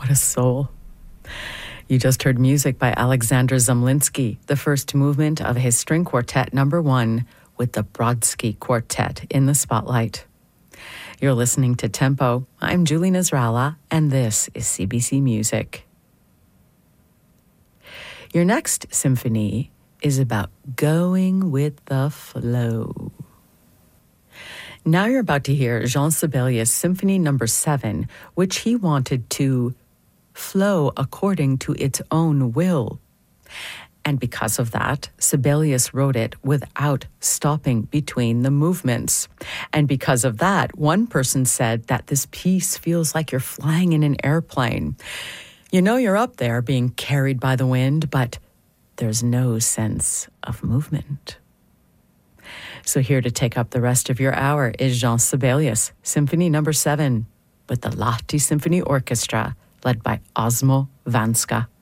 What a soul. You just heard music by Alexander Zemlinsky, the first movement of his string quartet number 1 with the Brodsky Quartet in the spotlight. You're listening to Tempo. I'm Julie Nasrallah, and this is CBC Music. Your next symphony is about going with the flow. Now you're about to hear Jean Sibelius' Symphony No. 7, which he wanted to flow according to its own will. And because of that, Sibelius wrote it without stopping between the movements. And because of that, one person said that this piece feels like you're flying in an airplane. You know you're up there being carried by the wind, but there's no sense of movement. So here to take up the rest of your hour is Jean Sibelius, Symphony No. 7, with the Lahti Symphony Orchestra, led by Osmo Vanska.